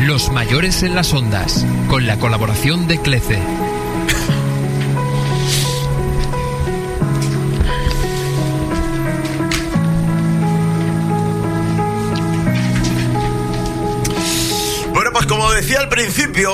Los mayores en las ondas, con la colaboración de CLECE. Bueno, pues como decía al principio,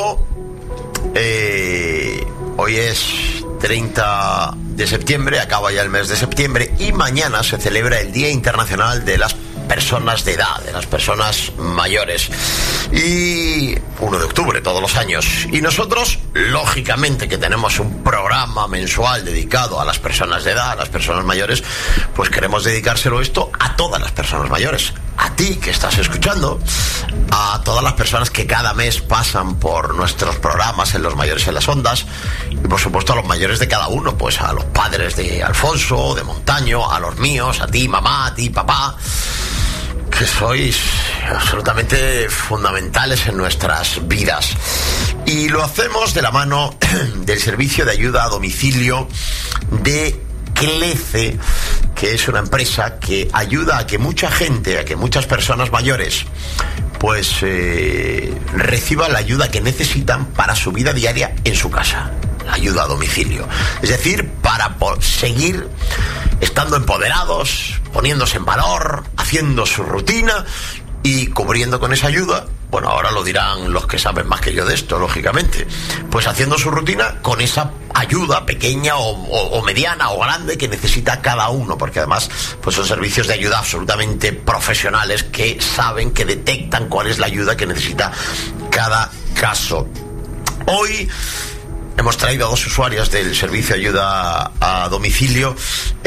hoy es 30 de septiembre, acaba ya el mes de septiembre, y mañana se celebra el Día Internacional de las Personas de Edad, de las personas mayores, y 1 de octubre todos los años. Y nosotros, lógicamente, que tenemos un programa mensual dedicado a las personas de edad, a las personas mayores, pues queremos dedicárselo esto a todas las personas mayores. A ti que estás escuchando, a todas las personas que cada mes pasan por nuestros programas en Los Mayores en las Ondas, y por supuesto a los mayores de cada uno, pues a los padres de Alfonso, de Montaño, a los míos, a ti mamá, a ti papá, que sois absolutamente fundamentales en nuestras vidas. Y lo hacemos de la mano del servicio de ayuda a domicilio de CLECE, que es una empresa que ayuda a que mucha gente, a que muchas personas mayores pues reciban la ayuda que necesitan para su vida diaria en su casa. Ayuda a domicilio, es decir, para seguir estando empoderados, poniéndose en valor, haciendo su rutina y cubriendo con esa ayuda. Bueno, ahora lo dirán los que saben más que yo de esto, lógicamente. Pues haciendo su rutina con esa ayuda pequeña o mediana o grande que necesita cada uno, porque además pues son servicios de ayuda absolutamente profesionales que saben, que detectan cuál es la ayuda que necesita cada caso. Hoy hemos traído a 2 usuarias del servicio de ayuda a domicilio,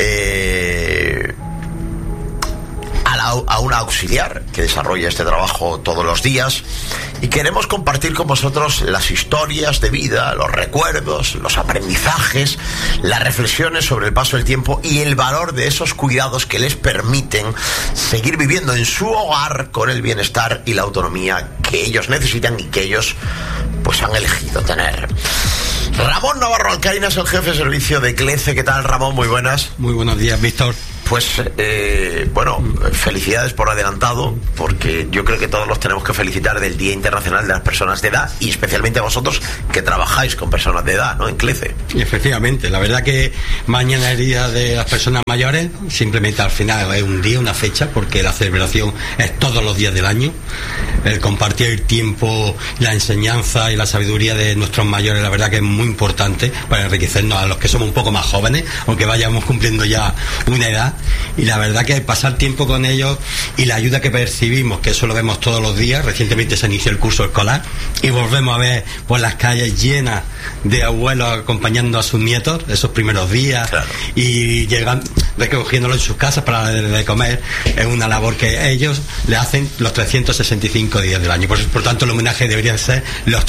a una auxiliar que desarrolla este trabajo todos los días, y queremos compartir con vosotros las historias de vida, los recuerdos, los aprendizajes, las reflexiones sobre el paso del tiempo y el valor de esos cuidados que les permiten seguir viviendo en su hogar con el bienestar y la autonomía que ellos necesitan y que ellos pues han elegido tener. Ramón Navarro Alcaina es el jefe de servicio de CLECE. ¿Qué tal, Ramón? Muy buenas. Muy buenos días, Víctor. Pues, bueno, felicidades por adelantado, porque yo creo que todos los tenemos que felicitar del Día Internacional de las Personas de Edad, y especialmente a vosotros que trabajáis con personas de edad, ¿no?, en CLECE. Y efectivamente, la verdad que mañana es el Día de las Personas Mayores, simplemente al final es un día, una fecha, porque la celebración es todos los días del año. El compartir el tiempo, la enseñanza y la sabiduría de nuestros mayores, la verdad que es muy importante para enriquecernos a los que somos un poco más jóvenes, aunque vayamos cumpliendo ya una edad. Y la verdad que pasar tiempo con ellos y la ayuda que percibimos, que eso lo vemos todos los días. Recientemente se inició el curso escolar y volvemos a ver por las calles llenas de abuelos acompañando a sus nietos esos primeros días, claro, y llegando, recogiéndolo en sus casas para darle de comer. Es una labor que ellos le hacen los 365 días del año. Por tanto, el homenaje debería ser los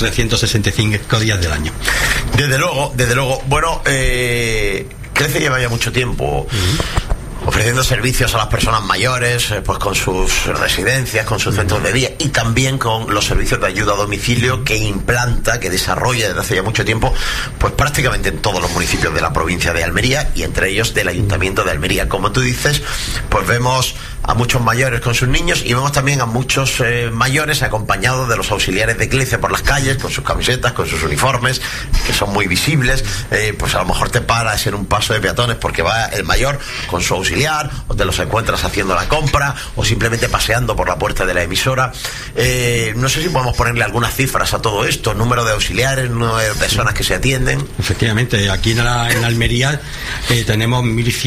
365 días del año. Desde luego. Bueno, CLECE lleva ya mucho tiempo ofreciendo servicios a las personas mayores, pues con sus residencias, con sus centros de día, y también con los servicios de ayuda a domicilio que implanta, que desarrolla desde hace ya mucho tiempo, pues prácticamente en todos los municipios de la provincia de Almería, y entre ellos del Ayuntamiento de Almería. Como tú dices, pues vemos a muchos mayores con sus niños, y vemos también a muchos mayores acompañados de los auxiliares de CLECE por las calles, con sus camisetas, con sus uniformes, que son muy visibles. Pues a lo mejor te paras en un paso de peatones porque va el mayor con su auxiliar, o te los encuentras haciendo la compra, o simplemente paseando por la puerta de la emisora. No sé si podemos ponerle algunas cifras a todo esto: número de auxiliares, número de personas que se atienden. Efectivamente, aquí en Almería tenemos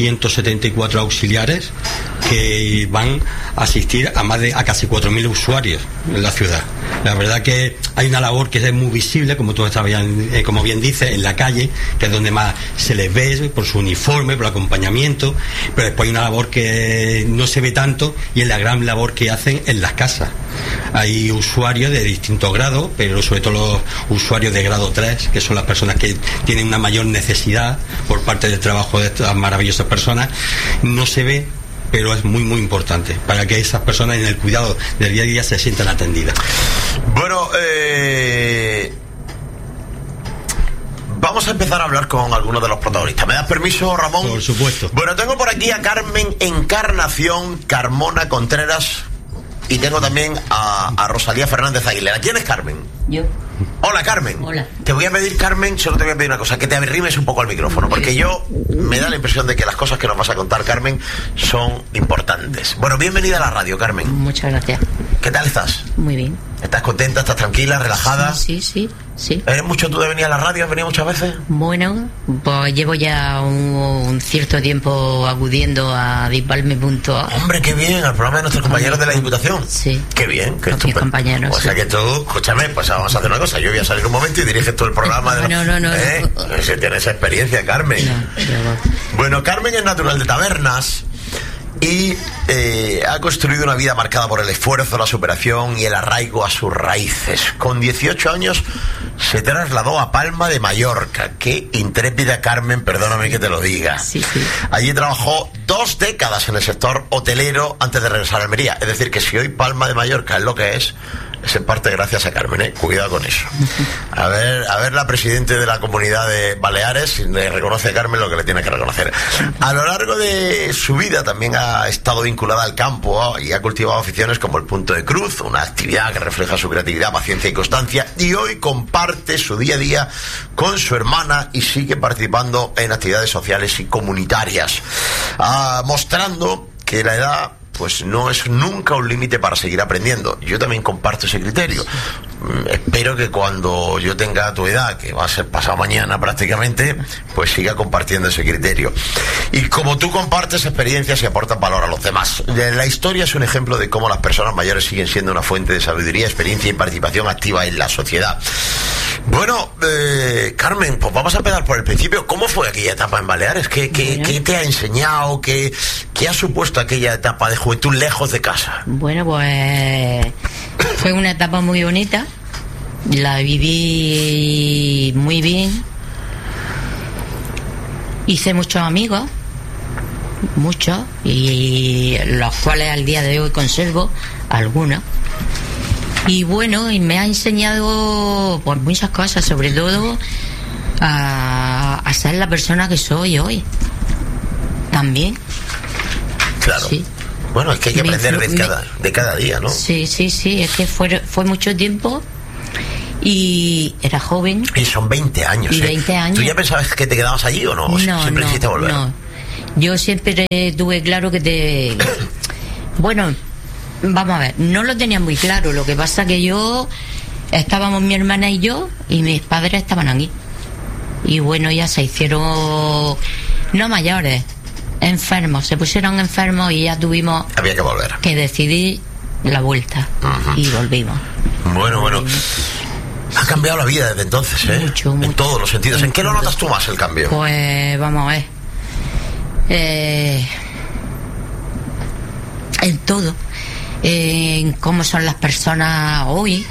1.174 auxiliares que van a asistir a casi 4.000 usuarios en la ciudad. La verdad que hay una labor que es muy visible, como tú como bien dices, en la calle, que es donde más se les ve por su uniforme, por el acompañamiento, pero después hay una labor que no se ve tanto, y es la gran labor que hacen en las casas. Hay usuarios de distintos grados, pero sobre todo los usuarios de grado 3, que son las personas que tienen una mayor necesidad por parte del trabajo de estas maravillosas personas. No se ve, pero es muy importante para que esas personas en el cuidado del día a día se sientan atendidas. Bueno, vamos a empezar a hablar con algunos de los protagonistas. ¿Me das permiso, Ramón? Por supuesto. Bueno, tengo por aquí a Carmen Encarnación Carmona Contreras. y tengo también a Rosalía Fernández Aguilera. ¿Quién es Carmen? Yo. Hola, Carmen. Hola. Te voy a pedir, Carmen, solo te voy a pedir una cosa, que te arrimes un poco al micrófono, porque me da la impresión de que las cosas que nos vas a contar, Carmen, son importantes. Bueno, bienvenida a la radio, Carmen. Muchas gracias. ¿Qué tal estás? Muy bien. ¿Estás contenta? ¿Estás tranquila? ¿Relajada? Sí. ¿Eres mucho tú de venir a la radio? ¿Has venido muchas veces? Bueno, pues llevo ya un cierto tiempo acudiendo a Disbalme.a. Hombre, qué bien, al programa de nuestros compañeros de la Diputación. Sí. Qué bien, qué estupendo. Compañeros. O sea que tú, escúchame, pues vamos a hacer una cosa. Yo voy a salir un momento y diriges todo el programa. No. Si tienes experiencia, Carmen. No. Bueno, Carmen es natural de Tabernas y ha construido una vida marcada por el esfuerzo, la superación y el arraigo a sus raíces. Con 18 años se trasladó a Palma de Mallorca. Qué intrépida, Carmen, perdóname que te lo diga. Sí. Allí trabajó 2 décadas en el sector hotelero antes de regresar a Almería. Es decir, que si hoy Palma de Mallorca es lo que es en parte gracias a Carmen, ¿eh? Cuidado con eso. A ver la presidenta de la Comunidad de Baleares si le reconoce a Carmen lo que le tiene que reconocer. A lo largo de su vida también ha estado vinculada al campo y ha cultivado aficiones como el punto de cruz, una actividad que refleja su creatividad, paciencia y constancia, y hoy comparte su día a día con su hermana y sigue participando en actividades sociales y comunitarias, mostrando que la edad pues no es nunca un límite para seguir aprendiendo. Yo también comparto ese criterio. Espero que cuando yo tenga tu edad, que va a ser pasado mañana prácticamente, pues siga compartiendo ese criterio. Y como tú compartes experiencias y aportas valor a los demás. La historia es un ejemplo de cómo las personas mayores siguen siendo una fuente de sabiduría, experiencia y participación activa en la sociedad. Bueno, Carmen, pues vamos a empezar por el principio. ¿Cómo fue aquella etapa en Baleares? ¿Qué te ha enseñado? ¿Qué ha supuesto aquella etapa de juventud lejos de casa? Bueno, pues fue una etapa muy bonita. La viví muy bien. Hice muchos amigos, y los cuales al día de hoy conservo algunos. Y bueno, y me ha enseñado pues muchas cosas, sobre todo a ser la persona que soy hoy. También. Claro. Sí. Bueno, es que hay que aprender de cada día, ¿no? Sí, es que fue mucho tiempo y era joven. Y son 20 años. Y 20 años. ¿Tú ya pensabas que te quedabas allí o no? ¿Siempre quisiste volver? No. Yo siempre tuve claro que Bueno, vamos a ver, no lo tenía muy claro. Lo que pasa que estábamos mi hermana y yo, y mis padres estaban aquí. Y bueno, ya se hicieron, no mayores, enfermos, se pusieron enfermos y ya tuvimos había que volver, que decidir la vuelta. Y volvimos. Bueno. Ha cambiado la vida desde entonces, ¿eh? Mucho. En todos los sentidos. ¿En qué lo notas tú más el cambio? Pues vamos a ver. En todo. En cómo son las personas hoy.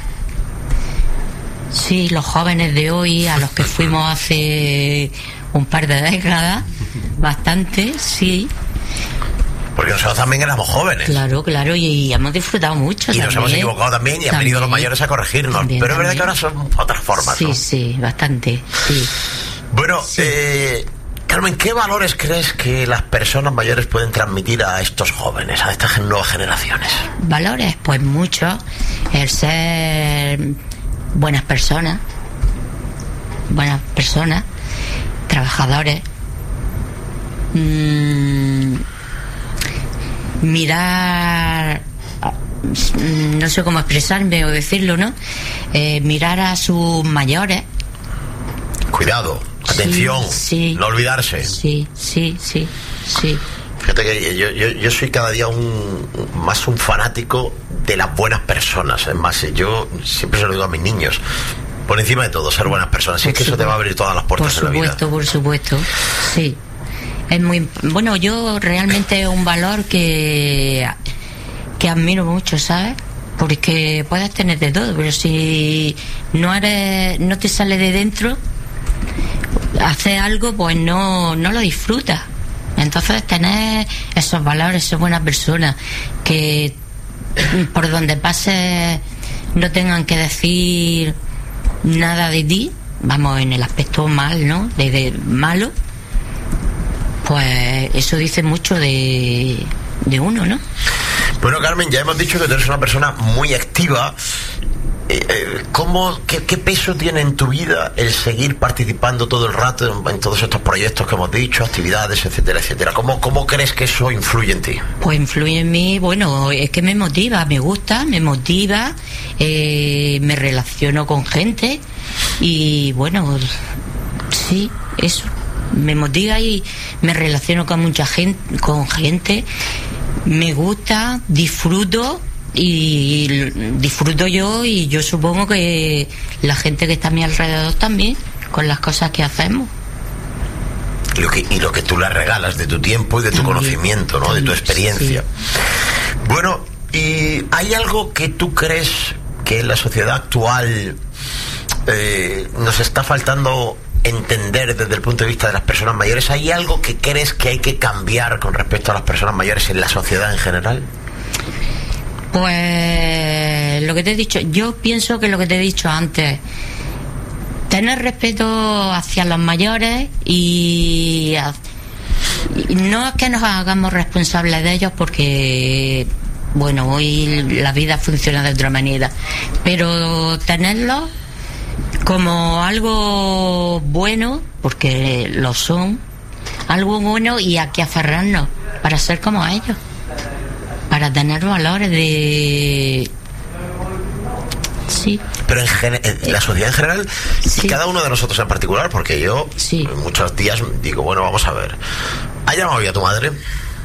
Sí, los jóvenes de hoy, a los que fuimos hace un par de décadas, bastante, sí. Porque nosotros también éramos jóvenes. Claro, y hemos disfrutado mucho. Y nos hemos equivocado también y han venido los mayores a corregirnos. Pero es verdad que ahora son otras formas, ¿no? Sí, bastante, sí. Bueno, sí. Carmen, ¿qué valores crees que las personas mayores pueden transmitir a estos jóvenes, a estas nuevas generaciones? Valores, pues mucho. El ser buenas personas, trabajadores, mirar, no sé cómo expresarme o decirlo, ¿no? Mirar a sus mayores. Cuidado, atención, sí, no olvidarse. Sí. Fíjate que yo soy cada día más un fanático de las buenas personas. Es más, yo siempre se lo digo a mis niños, por encima de todo, ser buenas personas. Y es que eso te va a abrir todas las puertas en la vida. Por supuesto, sí. Es muy bueno. Yo realmente es un valor que admiro mucho, ¿sabes? Porque puedes tener de todo, pero si no te sale de dentro, hacer algo, pues no lo disfrutas. Entonces tener esos valores, ser buena persona, que por donde pases no tengan que decir nada de ti, vamos, en el aspecto mal, ¿no? De malo, pues eso dice mucho de uno, ¿no? Bueno, Carmen, ya hemos dicho que tú eres una persona muy activa. ¿Qué peso tiene en tu vida el seguir participando todo el rato en todos estos proyectos que hemos dicho, actividades, etcétera, etcétera? ¿Cómo crees que eso influye en ti? Pues influye en mí, bueno, es que me motiva, me gusta, me motiva, me relaciono con gente y bueno, sí, eso, me motiva y me relaciono con mucha gente, me gusta, disfruto. Y disfruto yo y yo supongo que la gente que está a mi alrededor también, con las cosas que hacemos. Y lo que tú le regalas de tu tiempo y de tu también, conocimiento, ¿no? También, de tu experiencia. Sí. Bueno, ¿y hay algo que tú crees que en la sociedad actual nos está faltando entender desde el punto de vista de las personas mayores? ¿Hay algo que crees que hay que cambiar con respecto a las personas mayores en la sociedad en general? Pues lo que te he dicho, yo pienso que lo que te he dicho antes, tener respeto hacia los mayores y no es que nos hagamos responsables de ellos porque, bueno, hoy la vida funciona de otra manera, pero tenerlos como algo bueno, porque lo son, algo bueno y a que aferrarnos para ser como ellos. Para tener valores de... Sí. Pero en la sociedad en general, sí. Y cada uno de nosotros en particular, porque yo sí. Muchos días digo, bueno, vamos a ver. ¿Ha llamado hoy a tu madre?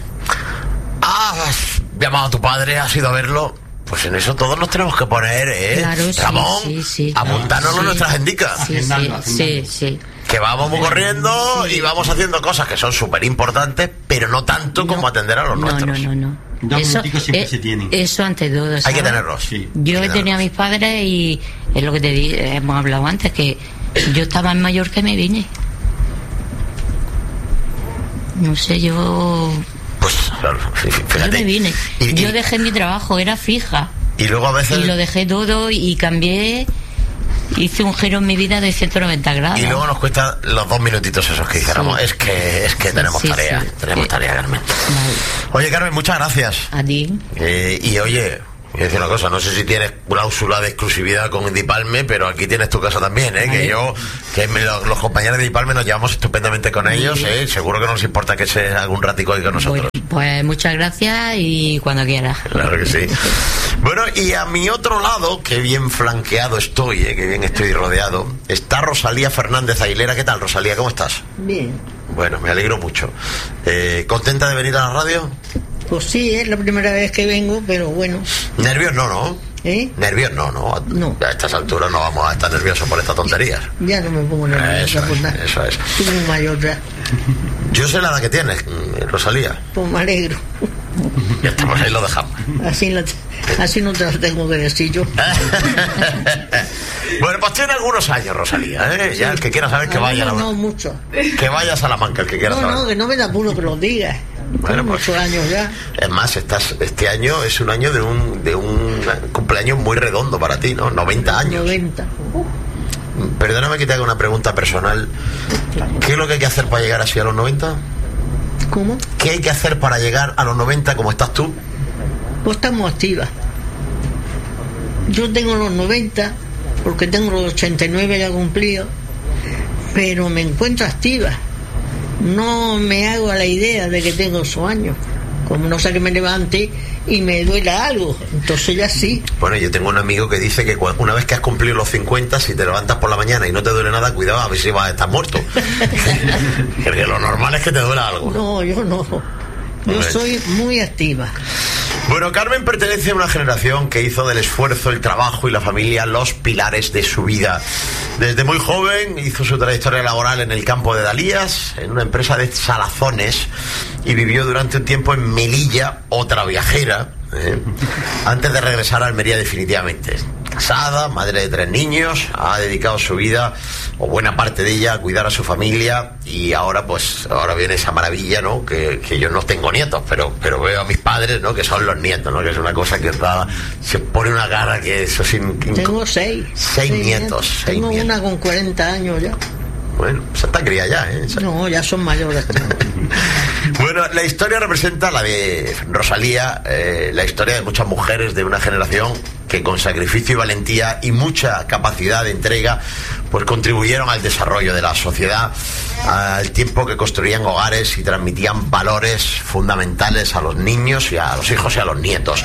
¿Has llamado a tu padre? ¿Has ido a verlo? Pues en eso todos nos tenemos que poner, claro, Ramón, sí. apuntárnoslo en nuestras agendicas. Sí. Que vamos corriendo y vamos haciendo cosas que son súper importantes, pero no tanto como atender a los nuestros. No. Eso siempre se tiene. Eso ante todo, ¿sabes? Hay que tenerlos. Sí. Yo he tenido a mis padres y es lo que te dije, hemos hablado antes, que yo estaba en Mallorca y me vine. No sé, yo... Pues, claro, fíjate. Yo me vine. Yo dejé mi trabajo, era fija. Y luego a veces... Y lo dejé todo y cambié... Hice un giro en mi vida de 190 grados. Y luego nos cuesta los 2 minutitos esos que dijéramos. Es que tenemos tarea. Tenemos tarea, Carmen. Vale. Oye, Carmen, muchas gracias. A ti. Y oye, voy a decir una cosa, no sé si tienes cláusula de exclusividad con Dipalme, pero aquí tienes tu casa también, ¿eh? Vale. Los compañeros de Dipalme nos llevamos estupendamente con ellos, ¿eh? Seguro que no nos importa que se haga un ratico ahí con nosotros. Pues muchas gracias y cuando quieras. Claro que sí. Bueno, y a mi otro lado, qué bien flanqueado estoy, qué bien estoy rodeado, está Rosalía Fernández Aguilera. ¿Qué tal, Rosalía? ¿Cómo estás? Bien. Bueno, me alegro mucho. ¿Contenta de venir a la radio? Pues sí, es la primera vez que vengo, pero bueno. ¿Nervios no? ¿Nervios no? No. A estas alturas no vamos a estar nerviosos por estas tonterías. Ya no me pongo nerviosa por nada. Eso es. Estoy muy mayor ya. Yo sé la edad que tienes, Rosalía. Pues me alegro. Ya estamos ahí, lo dejamos. Así no te lo tengo que decir yo. Bueno, pues tiene algunos años, Rosalía, ¿eh? Ya el que quiera saber que vaya a No mucho. Que vaya a Salamanca, el que quiera saber. No, que no me da apuro que lo digas. Bueno, pues, muchos años ya. Es más, este año es un año de un cumpleaños muy redondo para ti, ¿no? 90 años. 90. Perdóname que te haga una pregunta personal. ¿Qué es lo que hay que hacer para llegar así a los 90? ¿Cómo? ¿Qué hay que hacer para llegar a los 90 como estás tú? Pues estamos activas. Yo tengo los 90, porque tengo los 89 ya cumplidos, pero me encuentro activa. No me hago a la idea de que tengo esos años. Como no sé que me levante y me duela algo, entonces ya sí. Bueno, yo tengo un amigo que dice que una vez que has cumplido los 50, si te levantas por la mañana y no te duele nada, cuidado, a ver si vas a estar muerto. Porque lo normal es que te duela algo. No, yo no. Yo soy muy activa. Bueno, Carmen pertenece a una generación que hizo del esfuerzo, el trabajo y la familia los pilares de su vida. Desde muy joven hizo su trayectoria laboral en el campo de Dalías, en una empresa de salazones, y vivió durante un tiempo en Melilla, otra viajera, antes de regresar a Almería definitivamente. Casada, madre de 3 niños, ha dedicado su vida, o buena parte de ella, a cuidar a su familia, y ahora viene esa maravilla, ¿no? Que yo no tengo nietos, pero veo a mis padres, ¿no? Que son los nietos, ¿no? Que es una cosa que se pone una cara que eso sin... Tengo 6. 6 nietos. Tengo una con 40 años ya. Bueno, se está cría ya, ¿eh? No, ya son mayores. Bueno, Bueno, la historia representa, la de Rosalía, la historia de muchas mujeres de una generación que con sacrificio y valentía y mucha capacidad de entrega pues contribuyeron al desarrollo de la sociedad, al tiempo que construían hogares y transmitían valores fundamentales a los niños y a los hijos y a los nietos.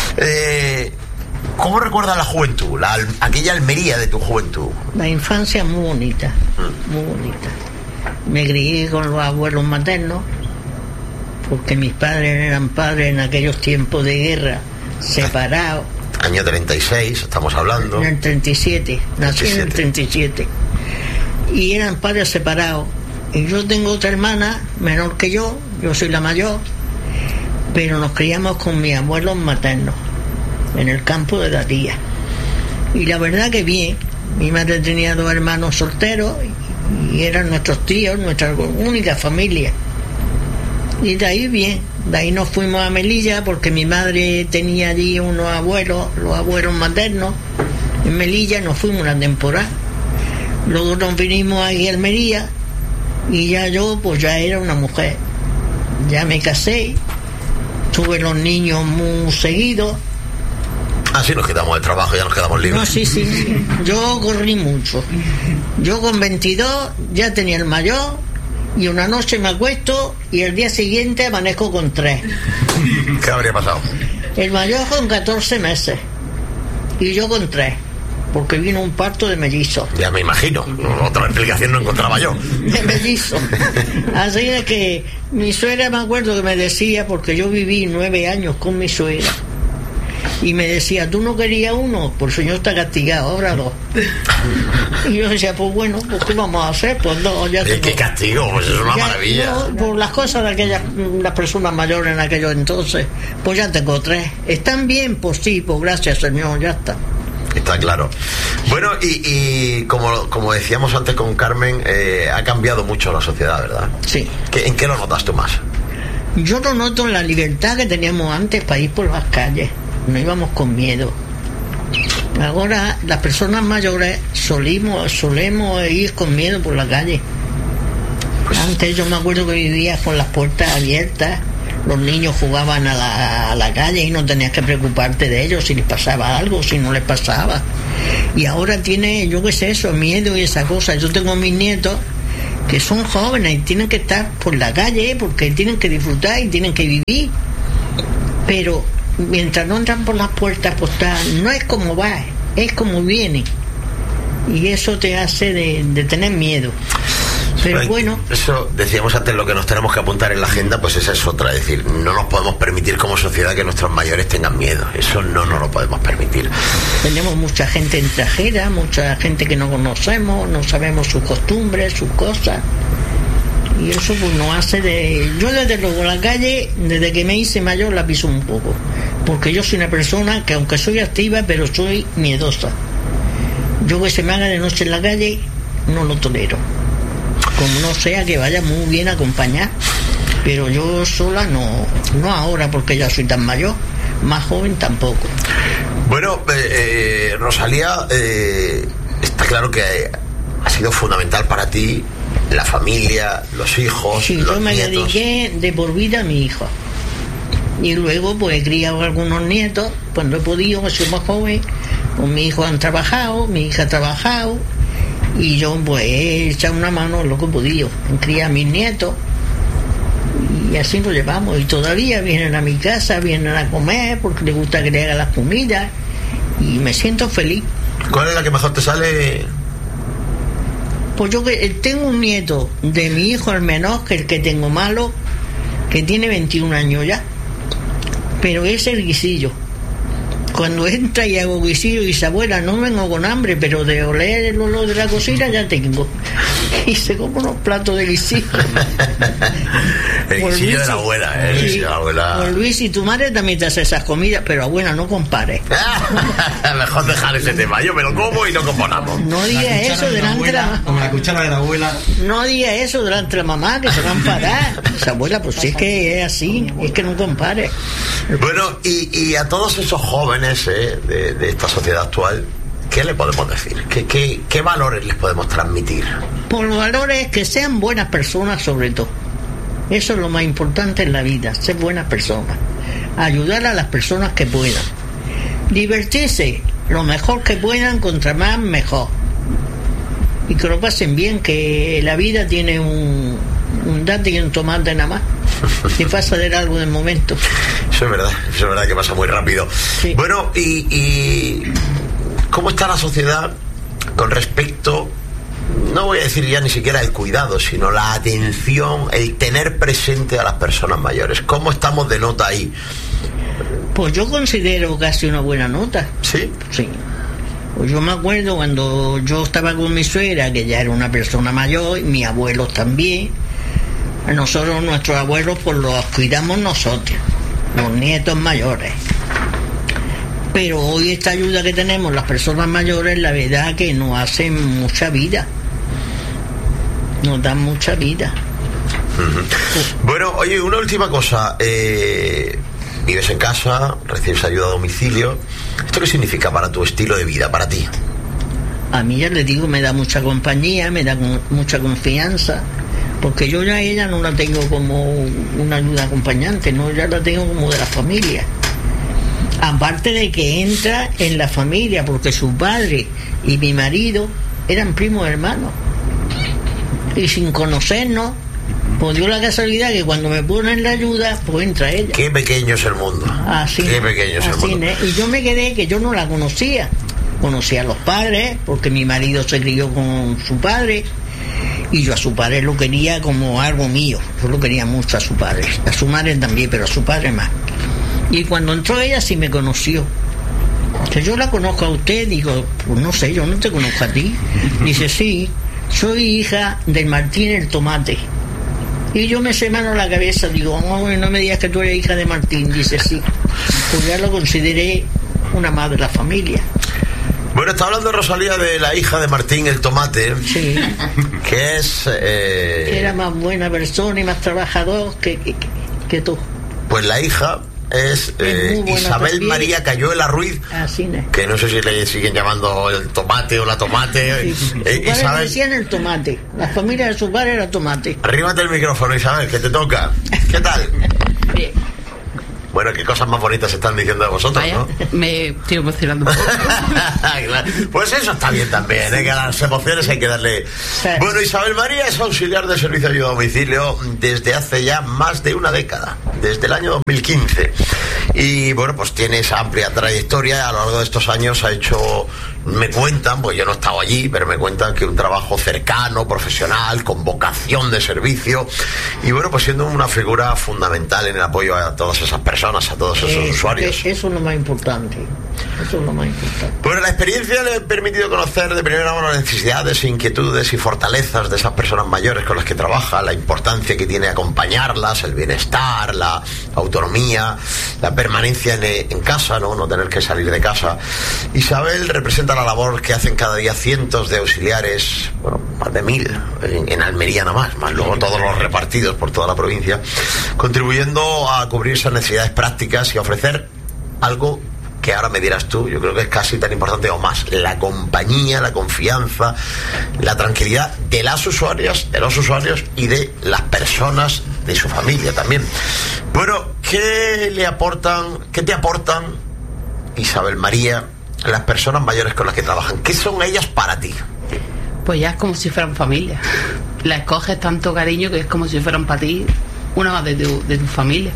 ¿Cómo recuerdas la juventud, aquella Almería de tu juventud? La infancia muy bonita, muy bonita. Me crié con los abuelos maternos, porque mis padres eran padres en aquellos tiempos de guerra, separados. Año 36, estamos hablando. En el 37, nací en el 37. Y eran padres separados. Y yo tengo otra hermana, menor que yo soy la mayor, pero nos criamos con mis abuelos maternos, en el campo de la tía. Y la verdad que bien, mi madre tenía 2 hermanos solteros y eran nuestros tíos, nuestra única familia. Y de ahí bien, de ahí nos fuimos a Melilla porque mi madre tenía allí unos abuelos, los abuelos maternos, en Melilla. Nos fuimos una temporada. Luego nos vinimos aquí a Almería y ya yo pues ya era una mujer. Ya me casé, tuve los niños muy seguidos. Así nos quitamos el trabajo, ya nos quedamos libres. No, sí. Yo corrí mucho. Yo con 22 ya tenía el mayor y una noche me acuesto y el día siguiente amanezco con 3. ¿Qué habría pasado? El mayor con 14 meses y yo con 3, porque vino un parto de mellizos. Ya me imagino, otra explicación no encontraba yo. De mellizos. Así es que mi suegra, me acuerdo que me decía, porque yo viví 9 años con mi suegra, y me decía, ¿tú no querías uno? Pues el señor está castigado, ahora 2. Y yo decía, pues bueno, pues ¿qué vamos a hacer? Pues 2, ya tengo. ¿Qué castigo? Pues es una maravilla. No, por las cosas de las personas mayores en aquellos entonces, pues ya tengo 3. ¿Están bien? Pues sí, pues gracias señor, ya está. Está claro. Bueno, y como decíamos antes con Carmen, ha cambiado mucho la sociedad, ¿verdad? Sí. ¿En qué lo notas tú más? Yo lo noto en la libertad que teníamos antes para ir por las calles. No íbamos con miedo. Ahora las personas mayores solemos ir con miedo por la calle. Pues antes yo me acuerdo que vivías con las puertas abiertas, los niños jugaban a la calle y no tenías que preocuparte de ellos si les pasaba algo, si no les pasaba. Y ahora tiene, yo qué sé, eso, miedo y esa cosa. Yo tengo mis nietos que son jóvenes y tienen que estar por la calle porque tienen que disfrutar y tienen que vivir. Pero mientras no entran por las puertas, pues no es como va, es como viene. Y eso te hace de tener miedo. Pero bueno, eso decíamos antes, lo que nos tenemos que apuntar en la agenda, pues esa es otra. Es decir, no nos podemos permitir como sociedad que nuestros mayores tengan miedo. Eso no nos lo podemos permitir. Tenemos mucha gente extranjera, mucha gente que no conocemos, no sabemos sus costumbres, sus cosas. Y eso pues nos hace de... Yo desde luego la calle, desde que me hice mayor, la piso un poco. Porque yo soy una persona que aunque soy activa, pero soy miedosa. Yo que se me haga de noche en la calle, no lo tolero. Como no sea que vaya muy bien acompañada. Pero yo sola no ahora porque ya soy tan mayor. Más joven tampoco. Bueno, Rosalía, está claro que ha sido fundamental para ti la familia, los hijos, sí, los yo me nietos. dediqué de por vida a mi hijo. Y luego pues he criado algunos nietos cuando he podido, que soy más joven. Pues mis hijos han trabajado, mi hija ha trabajado y yo pues he echado una mano en lo que he podido en criar a mis nietos y así lo llevamos. Y todavía vienen a mi casa, vienen a comer porque les gusta que le haga las comidas y me siento feliz. ¿Cuál es la que mejor te sale? Pues yo que tengo un nieto de mi hijo el menor, que el que tengo malo, que tiene 21 años ya, pero es el guisillo. Cuando entra y hago guisillo y dice, abuela, no vengo con hambre, pero de oler el olor de la cocina ya tengo. Y se come unos platos de guisillo. El guisillo de la abuela, el guisillo de la abuela. Pues Luis, y tu madre también te hace esas comidas, pero abuela, no compares. Mejor dejar ese tema. Yo me lo como y no componamos. No digas eso delante de la... Como la cuchara de la abuela. No digas eso delante de la mamá, que se van a parar. Esa abuela, pues sí es que es así, es que no compares. Bueno, y a todos esos jóvenes de esta sociedad actual, ¿qué le podemos decir? ¿Qué valores les podemos transmitir? Por los valores, que sean buenas personas sobre todo. Eso es lo más importante en la vida, ser buenas personas, ayudar a las personas que puedan, divertirse lo mejor que puedan, contra más mejor, y que lo pasen bien, que la vida tiene un date y un tomate nada más, y pasa de algo del momento. Eso es verdad que pasa muy rápido. Sí. Bueno, y ¿cómo está la sociedad con respecto, no voy a decir ya ni siquiera el cuidado, sino la atención, el tener presente a las personas mayores? ¿Cómo estamos de nota ahí? Pues yo considero casi una buena nota. ¿Sí? Sí. Pues yo me acuerdo cuando yo estaba con mi suegra, que ya era una persona mayor, y mis abuelos también. Nosotros, nuestros abuelos, pues los cuidamos nosotros, los nietos mayores. Pero hoy esta ayuda que tenemos las personas mayores, la verdad que nos hacen mucha vida. Nos dan mucha vida. Uh-huh. Bueno, oye, una última cosa. Vives en casa, recibes ayuda a domicilio. ¿Esto qué significa para tu estilo de vida, para ti? A mí, ya les digo, me da mucha compañía, me da mucha confianza, porque yo ya a ella no la tengo como una ayuda acompañante, no, ya la tengo como de la familia. Aparte de que entra en la familia, porque su padre y mi marido eran primos hermanos, y sin conocernos, pues dio la casualidad que cuando me ponen la ayuda, pues entra ella. Qué pequeño es el mundo. Así, qué pequeño es el mundo. Y yo me quedé que yo no la conocía. Conocía a los padres, porque mi marido se crió con su padre, y yo a su padre lo quería como algo mío. Yo lo quería mucho a su padre, a su madre también, pero a su padre más. Y cuando entró ella sí me conoció. Que yo la conozco a usted, digo, pues no sé, yo no te conozco a ti. Dice, sí, soy hija del Martín el Tomate. Y yo me semano la cabeza, digo, oh, no me digas que tú eres hija de Martín. Dice, sí, pues ya lo consideré una madre de la familia. Bueno, está hablando Rosalía de la hija de Martín el Tomate, sí, que es... que era más buena persona y más trabajador que tú. Pues la hija es Isabel también. María Cayuela Ruiz, así es. Que no sé si le siguen llamando el Tomate o la Tomate. Sí. Su padre le decían el Tomate, la familia de su padre era Tomate. Arríbate el micrófono, Isabel, que te toca. ¿Qué tal? Bien. Bueno, qué cosas más bonitas se están diciendo de vosotros, vaya, ¿no? Me estoy emocionando un poco. Pues eso está bien también, que a las emociones hay que darle... Bueno, Isabel María es auxiliar de servicio de ayuda a domicilio desde hace ya más de una década, desde el año 2015. Y bueno, pues tiene esa amplia trayectoria. A lo largo de estos años ha hecho, me cuentan, pues yo no he estado allí, pero me cuentan que un trabajo cercano, profesional, con vocación de servicio, y bueno, pues siendo una figura fundamental en el apoyo a todas esas personas, a todos esos usuarios. Eso es lo más importante. Eso es lo más importante. Bueno, la experiencia le ha permitido conocer de primera mano las necesidades, inquietudes y fortalezas de esas personas mayores con las que trabaja, la importancia que tiene acompañarlas, el bienestar, la autonomía, la permanencia en casa, no tener que salir de casa. Isabel representa la labor que hacen cada día cientos de auxiliares, bueno, más de 1000 en Almería nada más luego todos los repartidos por toda la provincia, contribuyendo a cubrir esas necesidades prácticas y a ofrecer algo que ahora me dirás tú, yo creo que es casi tan importante o más: la compañía, la confianza, la tranquilidad de las usuarias, de los usuarios y de las personas de su familia también. Bueno, ¿qué te aportan, Isabel María, las personas mayores con las que trabajan? ¿Qué son ellas para ti? Pues ya es como si fueran familia. La escoges tanto cariño que es como si fueran para ti una más de tu familia.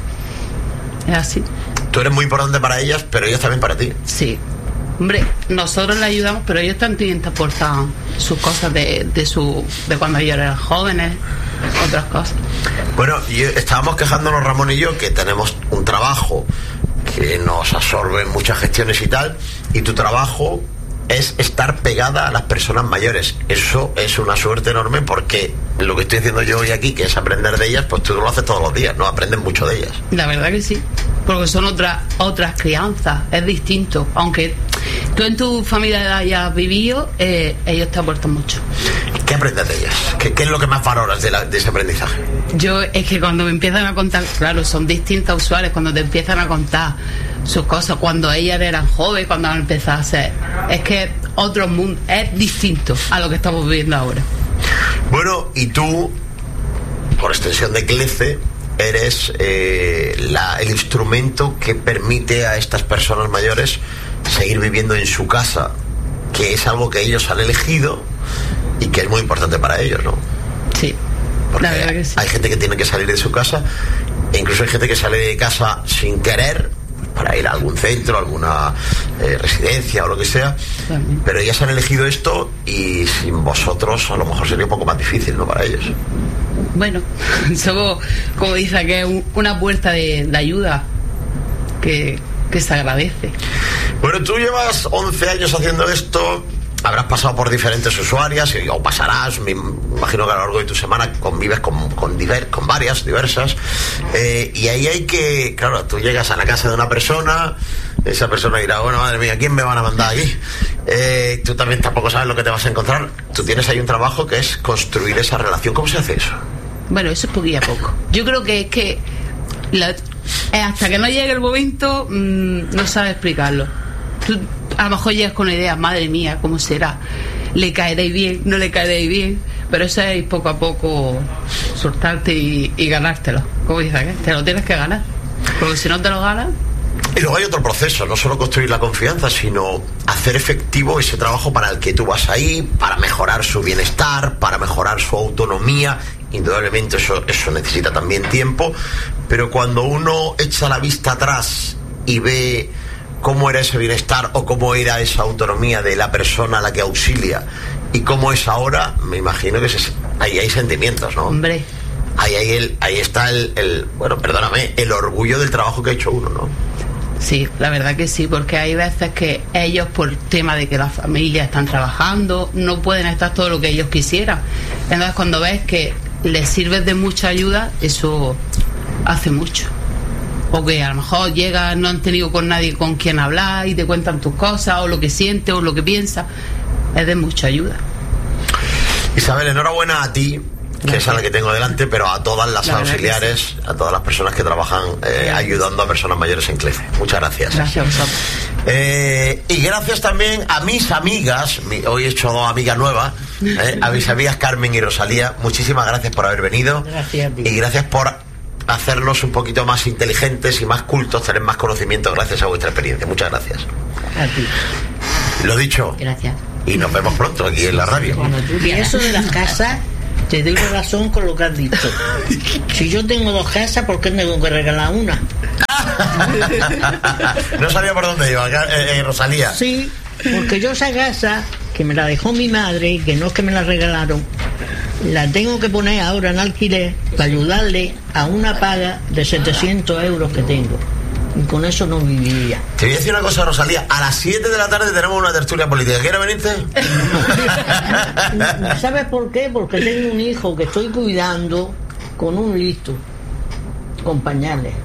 Es así. Tú eres muy importante para ellas, pero ellas también para ti. Sí. Hombre, nosotros les ayudamos, pero ellos también te aportan sus cosas de cuando ellos eran jóvenes, otras cosas. Bueno, y estábamos quejándonos Ramón y yo que tenemos un trabajo que nos absorbe muchas gestiones y tal, y tu trabajo es estar pegada a las personas mayores. Eso es una suerte enorme, porque lo que estoy haciendo yo hoy aquí, que es aprender de ellas, pues tú lo haces todos los días, ¿no? Aprendes mucho de ellas. La verdad que sí, porque son otras crianzas, es distinto. Aunque tú en tu familia hayas vivido, ellos te aportan mucho. ¿Qué aprendes de ellas? ¿Qué es lo que más valoras de ese aprendizaje? Yo, es que cuando me empiezan a contar, claro, son distintas usuarias, cuando te empiezan a contar sus cosas, cuando ellas eran jóvenes, cuando han empezado a ser, es que otro mundo, es distinto a lo que estamos viviendo ahora. Bueno, y tú, por extensión de CLECE, eres el instrumento que permite a estas personas mayores seguir viviendo en su casa, que es algo que ellos han elegido y que es muy importante para ellos, ¿no? Sí. Porque La verdad que sí. hay gente que tiene que salir de su casa, e incluso hay gente que sale de casa sin querer, para ir a algún centro, alguna residencia o lo que sea, pero ellas han elegido esto y sin vosotros a lo mejor sería un poco más difícil, ¿no? Para ellos. Bueno, somos, como dice, que es una puerta de ayuda que se agradece. Bueno, tú llevas 11 años haciendo esto, habrás pasado por diferentes usuarias o pasarás, me imagino que a lo largo de tu semana convives con varias, diversas, y ahí hay que, claro, tú llegas a la casa de una persona, esa persona dirá, bueno, madre mía, ¿quién me van a mandar aquí? Tú también tampoco sabes lo que te vas a encontrar. Tú tienes ahí un trabajo que es construir esa relación. ¿Cómo se hace eso? Bueno, eso es poquito a poco. Yo creo que es que hasta que no llegue el momento no sabes explicarlo. Tú a lo mejor llegas con ideas, madre mía, ¿cómo será? ¿Le caeréis bien? ¿No le caeréis bien? Pero eso es poco a poco soltarte y ganártelo. ¿Cómo dices? Te lo tienes que ganar. Porque si no te lo ganas... Y luego hay otro proceso, no solo construir la confianza, sino hacer efectivo ese trabajo para el que tú vas ahí, para mejorar su bienestar, para mejorar su autonomía. Indudablemente eso necesita también tiempo, pero cuando uno echa la vista atrás y ve cómo era ese bienestar o cómo era esa autonomía de la persona a la que auxilia y cómo es ahora, me imagino que ahí hay sentimientos, ¿no? Hombre. Ahí está el orgullo del trabajo que ha hecho uno, ¿no? Sí, la verdad que sí, porque hay veces que ellos, por el tema de que las familias están trabajando, no pueden estar todo lo que ellos quisieran. Entonces, cuando ves que les sirves de mucha ayuda, eso hace mucho. O que a lo mejor llegan, no han tenido con nadie con quien hablar y te cuentan tus cosas, o lo que sientes, o lo que piensas, es de mucha ayuda. Isabel, enhorabuena a ti, que es a la que tengo delante, pero a todas las auxiliares, sí, a todas las personas que trabajan ayudando a personas mayores en CLECE. Muchas gracias. Gracias a vosotros. Y gracias también a mis amigas, hoy he hecho dos amigas nuevas, a mis amigas Carmen y Rosalía. Muchísimas gracias por haber venido. Gracias a ti. Y gracias por hacernos un poquito más inteligentes y más cultos, tener más conocimiento gracias a vuestra experiencia. Muchas gracias. A ti. Lo dicho. Gracias. Y nos vemos pronto aquí en la radio. Y eso de las casas, te doy razón con lo que has dicho. Si yo tengo dos casas, ¿por qué tengo que regalar una? No sabía por dónde iba, Rosalía. Sí, porque yo esa casa, que me la dejó mi madre, que no es que me la regalaron, la tengo que poner ahora en alquiler para ayudarle a una paga de 700 euros que tengo. Y con eso no viviría. Te voy a decir una cosa, Rosalía. A las 7 de la tarde tenemos una tertulia política. ¿Quieres venirte? ¿Sabes por qué? Porque tengo un hijo que estoy cuidando con un listo, con pañales,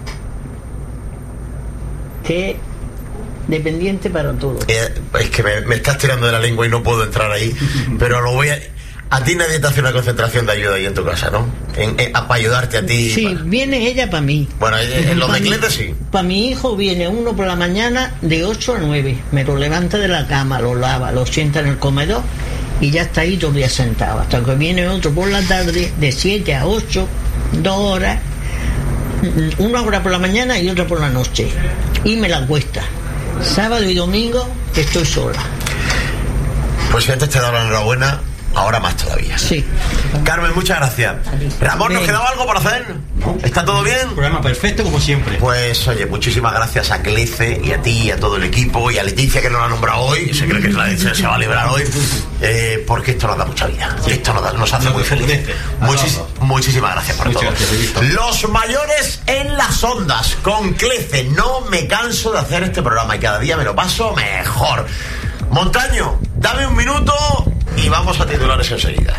que es dependiente para todo. Es que me estás tirando de la lengua y no puedo entrar ahí. Pero lo voy a... A ti nadie te hace una concentración de ayuda ahí en tu casa, ¿no? Para ayudarte a ti. Sí, viene ella para mí. Bueno, en los de CLECE sí. Para mi hijo viene uno por la mañana de 8 a 9. Me lo levanta de la cama, lo lava, lo sienta en el comedor y ya está ahí todo el día sentado. Hasta que viene otro por la tarde de 7 a 8, 2 horas. Una hora por la mañana y otra por la noche. Y me la cuesta. Sábado y domingo estoy sola. Pues si antes te daba la enhorabuena, ahora más todavía. Sí. Carmen, muchas gracias. Ramón, ¿nos quedaba algo por hacer? ¿Está todo bien? Programa perfecto como siempre. Pues oye, muchísimas gracias a CLECE y a ti y a todo el equipo y a Leticia, que nos la ha nombrado hoy. Se cree que se va a liberar hoy, porque esto nos da mucha vida. Esto nos hace muy felices. Muchísimas gracias por todo. Los mayores en las ondas con CLECE. No me canso de hacer este programa y cada día me lo paso mejor. Montaño, dame un minuto y vamos a titulares enseguida.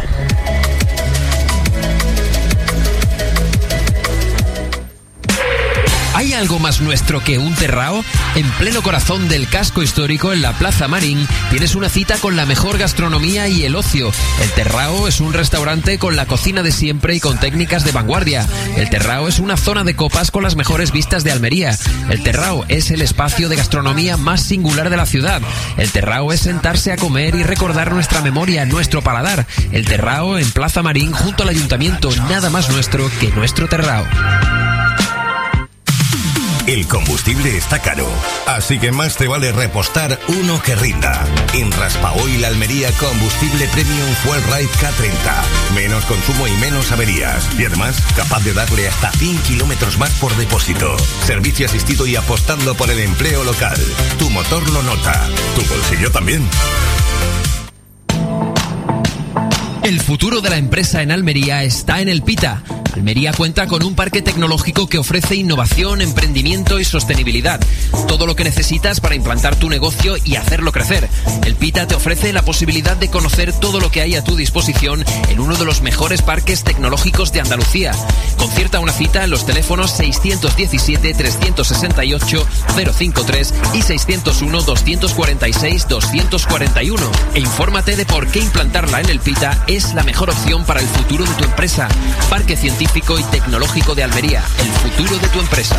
¿Hay algo más nuestro que un terrao? En pleno corazón del casco histórico, en la Plaza Marín, tienes una cita con la mejor gastronomía y el ocio. El Terrao es un restaurante con la cocina de siempre y con técnicas de vanguardia. El Terrao es una zona de copas con las mejores vistas de Almería. El Terrao es el espacio de gastronomía más singular de la ciudad. El Terrao es sentarse a comer y recordar nuestra memoria, nuestro paladar. El Terrao en Plaza Marín, junto al ayuntamiento, nada más nuestro que nuestro Terrao. El combustible está caro, así que más te vale repostar uno que rinda. En Raspaoil Almería Combustible Premium Fuel Ride K30. Menos consumo y menos averías. Y además, capaz de darle hasta 100 kilómetros más por depósito. Servicio asistido y apostando por el empleo local. Tu motor lo nota. Tu bolsillo también. El futuro de la empresa en Almería está en el Pita. Almería cuenta con un parque tecnológico que ofrece innovación, emprendimiento y sostenibilidad. Todo lo que necesitas para implantar tu negocio y hacerlo crecer. El Pita te ofrece la posibilidad de conocer todo lo que hay a tu disposición en uno de los mejores parques tecnológicos de Andalucía. Concierta una cita en los teléfonos 617-368-053 y 601-246-241 e infórmate de por qué implantarla en el Pita es la mejor opción para el futuro de tu empresa. Parque Científico y Tecnológico de Almería, el futuro de tu empresa.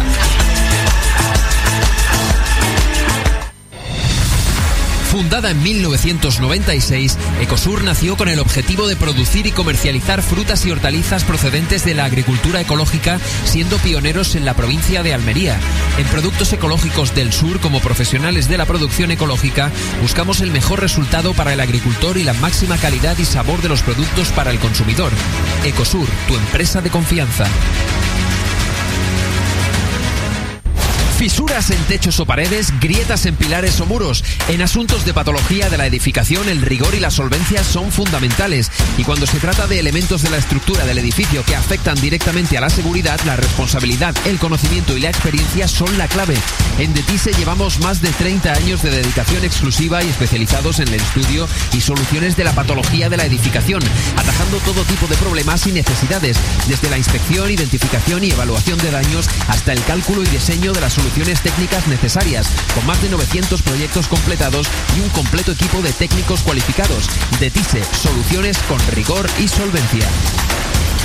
Fundada en 1996, Ecosur nació con el objetivo de producir y comercializar frutas y hortalizas procedentes de la agricultura ecológica, siendo pioneros en la provincia de Almería. En Productos Ecológicos del Sur, como profesionales de la producción ecológica, buscamos el mejor resultado para el agricultor y la máxima calidad y sabor de los productos para el consumidor. Ecosur, tu empresa de confianza. Fisuras en techos o paredes, grietas en pilares o muros. En asuntos de patología de la edificación, el rigor y la solvencia son fundamentales. Y cuando se trata de elementos de la estructura del edificio que afectan directamente a la seguridad, la responsabilidad, el conocimiento y la experiencia son la clave. En Detise llevamos más de 30 años de dedicación exclusiva y especializados en el estudio y soluciones de la patología de la edificación, atajando todo tipo de problemas y necesidades, desde la inspección, identificación y evaluación de daños hasta el cálculo y diseño de las soluciones técnicas necesarias, con más de 900 proyectos completados y un completo equipo de técnicos cualificados. Detise, soluciones con rigor y solvencia.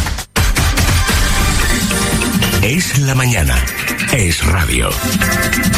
Es la mañana. Es radio.